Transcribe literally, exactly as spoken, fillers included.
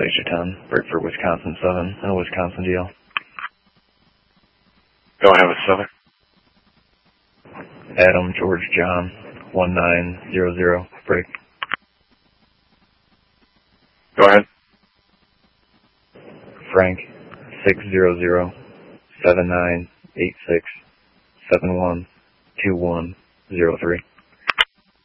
Glacier ten, Bridgeford, Wisconsin seven, and Wisconsin D L. Go ahead with seven. Adam George John, one nine zero zero, break. Go ahead. Frank, six zero zero, seven nine eight six, seven one two one zero three.